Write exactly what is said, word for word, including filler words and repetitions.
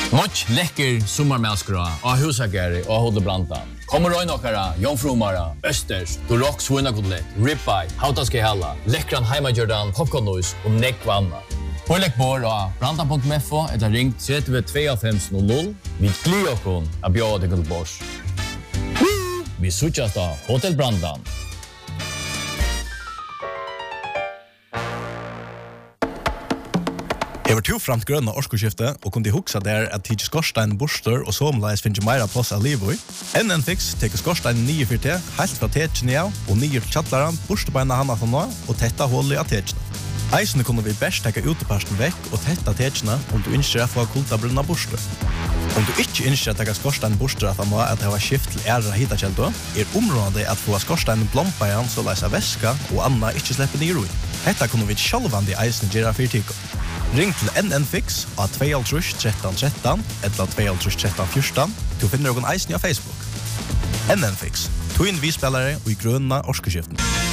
Much lekker sommarmälskra av husagare och Hodebranta. Kommer röjnåkara, jomfrumara, östers, dorok svunnakotlett, ribeye, hautaske halla, lekkran heimajordan, popcornnois och nekvanna. Pålägg bor av branta punkt f o eller ring tre två fem noll noll vid Gliokon av bjöd till Bors. Vi switchas då Hotel Brandan. Jeg var to framt grønne årskoskifte, og kunne huksa der at tidsi skorstein borster og somleis finnes meira plass av livet i. N N Fix teker skorstein nye for te, helt fra tetjene av, og nye til kjattlaran, borstebeina hana fra nå, og tetta hullet av tetjene. Eisene kunne vi best teka uteparsten vekk og tetta tetjene om du innskjer å få kulta brunna borster. Om du ikke innskjer å teka skorstein borster at han må at det var skift til æra hitakjeldo, er området at få skorstein blompa igjen så leisa væska og anna ikke slipper nye roi. Hetta kunne vi sjálvandi eisene gjøre for tiko. Ring til N N Fix av två tre tre tre tre eller två tre tre tre fjorton. Du finner noen eisen på Facebook. N N Fix, to inn vi spillere og i grønna årskeskiften.